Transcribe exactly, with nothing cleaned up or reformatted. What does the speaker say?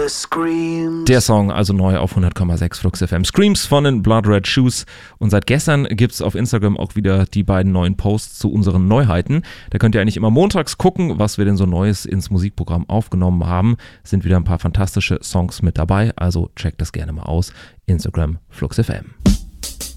Der Song also neu auf hundert Komma sechs Flux F M. Screams von den Blood Red Shoes. Und seit gestern gibt es auf Instagram auch wieder die beiden neuen Posts zu unseren Neuheiten. Da könnt ihr eigentlich immer montags gucken, was wir denn so Neues ins Musikprogramm aufgenommen haben. Sind wieder ein paar fantastische Songs mit dabei, also checkt das gerne mal aus. Instagram Flux F M.